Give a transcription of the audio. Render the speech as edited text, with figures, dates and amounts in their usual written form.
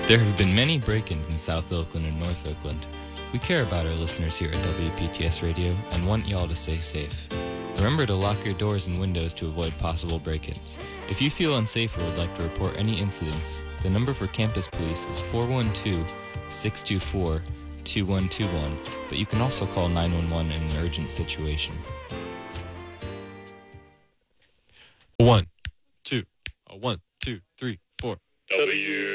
There have been many break-ins in South Oakland and North Oakland. We care about our listeners here at WPTS Radio and want y'all to stay safe. Remember to lock your doors and windows to avoid possible break-ins. If you feel unsafe or would like to report any incidents, the number for campus police is 412-624-2121, but you can also call 911 in an urgent situation. 1, 2, 1, 2, 3, 4.